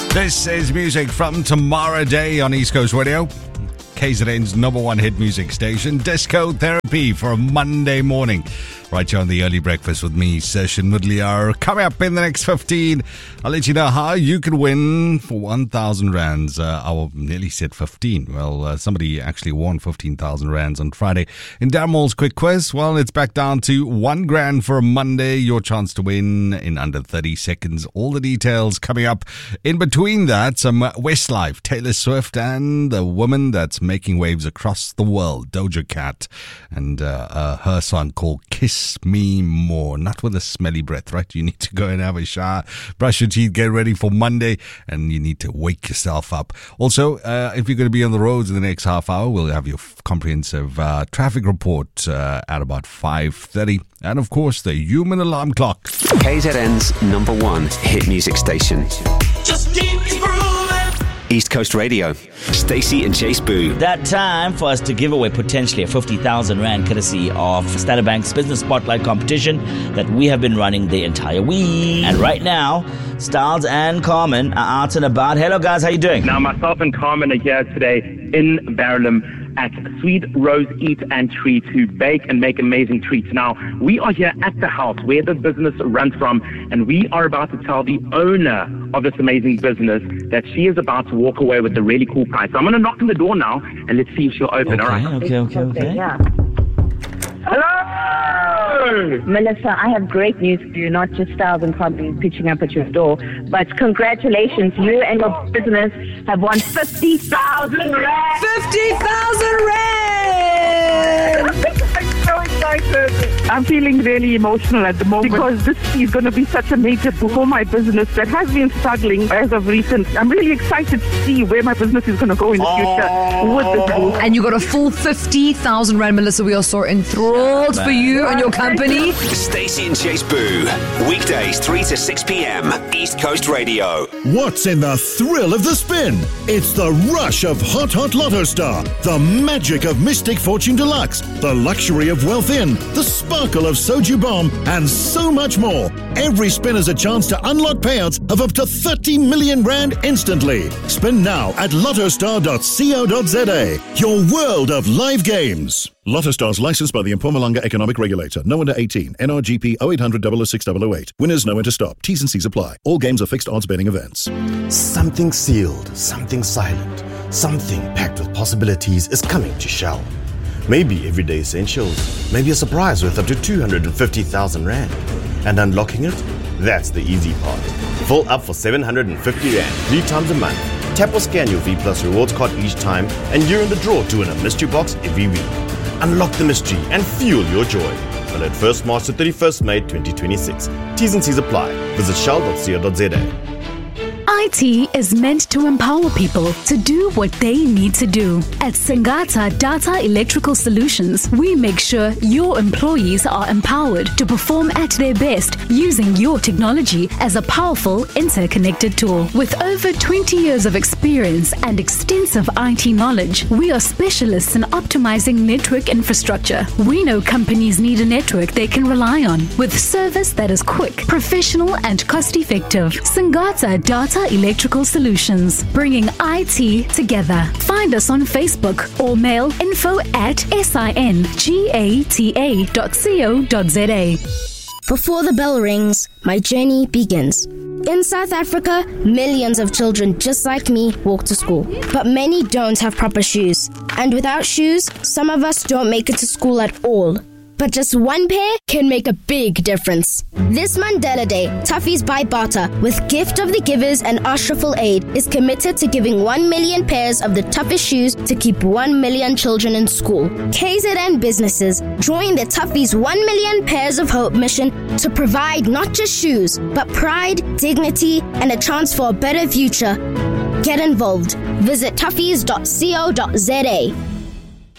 This is music from Tomorrow Day on East Coast Radio, KZN's number one hit music station, Disco Therapy for a Monday morning. Right here on the Early Breakfast with me, Session Mudliar. Coming up in the next 15, I'll let you know how you can win for 1,000 rands. I nearly said 15. Well, somebody actually won 15,000 rands on Friday. In Darmall's Quick Quiz, well, it's back down to 1 grand for a Monday. Your chance to win in under 30 seconds. All the details coming up. In between that, some Westlife, Taylor Swift, and the woman that's making waves across the world, Doja Cat, and her song called Kiss Me More. Not with a smelly breath, right? You need to go and have a shower, brush your teeth, get ready for Monday, and you need to wake yourself up. Also, if you're going to be on the roads in the next half hour, we'll have your comprehensive traffic report at about 5:30. And of course, the human alarm clock. KZN's number one hit music station. Just keep grooving. East Coast Radio. Stacey and Chase Boo. That time for us to give away potentially a 50,000 rand courtesy of Standard Bank's Business Spotlight competition that we have been running the entire week. And right now, Styles and Carmen are out and about. Hello guys, how you doing? Now myself and Carmen are here today in Barrelum at Sweet Rose Eat and Treat to bake and make amazing treats. Now, we are here at the house where the business runs from, and we are about to tell the owner of this amazing business that she is about to walk away with a really cool prize. So I'm going to knock on the door now, and let's see if she'll open. Okay, All right. okay. Yeah. Hello! Melissa, I have great news for you, not just Styles and Carmen pitching up at your door, but congratulations, you and your business have won 50,000 rand! 50,000 rand! I'm so excited. I'm feeling really emotional at the moment because this is going to be such a major boom for my business that has been struggling as of recent. I'm really excited to see where my business is going to go in the future with this boom. And you got a full 50,000 rand, Melissa. We are so enthralled for you and your company. Stacey and Chase Boo. Weekdays 3 to 6 p.m. East Coast Radio. What's in the thrill of the spin? It's the rush of Hot Lotto Star, the magic of Mystic Fortune Deluxe, the luxury of Wealth In, the sparkle of Soju Bomb, and so much more. Every spin is a chance to unlock payouts of up to 30 million rand instantly. Spin now at lottostar.co.za. Your world of live games. Lotto Stars licensed by the Mpumalanga Economic Regulator. No under 18. NRGP 0800 006 008. Winners know when to stop. T's and C's apply. All games are fixed odds betting events. Something sealed, something silent, something packed with possibilities is coming to Shell. Maybe everyday essentials, maybe a surprise worth up to 250,000 rand. And unlocking it? That's the easy part. Full up for 750 rand 3 times a month. Tap or scan your V Plus rewards card each time and you're in the draw to win a mystery box every week. Unlock the mystery and fuel your joy. Valid 1st March to 31st May 2026. T's and C's apply. Visit shell.co.za. IT is meant to empower people to do what they need to do. At Singata Data Electrical Solutions, we make sure your employees are empowered to perform at their best using your technology as a powerful interconnected tool. With over 20 years of experience and extensive IT knowledge, we are specialists in optimizing network infrastructure. We know companies need a network they can rely on with service that is quick, professional, and cost-effective. Singata Data Electrical Solutions, bringing IT together. Find us on Facebook or mail info@singata.co.za. Before the bell rings, my journey begins. In South Africa, millions of children just like me walk to school, but many don't have proper shoes. And without shoes, some of us don't make it to school at all. But just one pair can make a big difference. This Mandela Day, Toughies by Bata, with Gift of the Givers and Ashraful Aid, is committed to giving 1 million pairs of the toughest shoes to keep 1 million children in school. KZN businesses join the Toughies 1 million pairs of hope mission to provide not just shoes, but pride, dignity, and a chance for a better future. Get involved. Visit toughies.co.za.